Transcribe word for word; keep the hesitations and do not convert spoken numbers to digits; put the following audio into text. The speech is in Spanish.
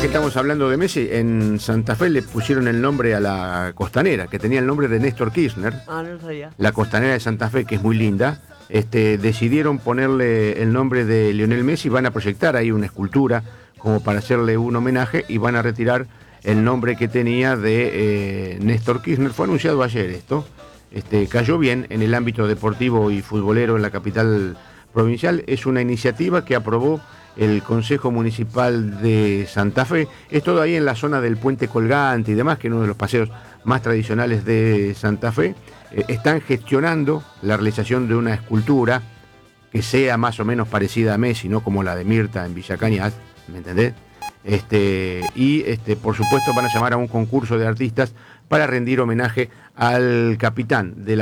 que estamos hablando de Messi, en Santa Fe le pusieron el nombre a la costanera, que tenía el nombre de Néstor Kirchner. Ah, no sabía. La costanera de Santa Fe, que es muy linda, este, decidieron ponerle el nombre de Lionel Messi. Van a proyectar ahí una escultura como para hacerle un homenaje y van a retirar el nombre que tenía de eh, Néstor Kirchner. Fue anunciado ayer esto. Este, cayó bien en el ámbito deportivo y futbolero en la capital provincial. Es una iniciativa que aprobó el Consejo Municipal de Santa Fe. Es todo ahí en la zona del Puente Colgante y demás, que es uno de los paseos más tradicionales de Santa Fe. Eh, están gestionando la realización de una escultura que sea más o menos parecida a Messi, no como la de Mirta en Villa Cañas, ¿me entendés? Este, y este, por supuesto van a llamar a un concurso de artistas para rendir homenaje al capitán de la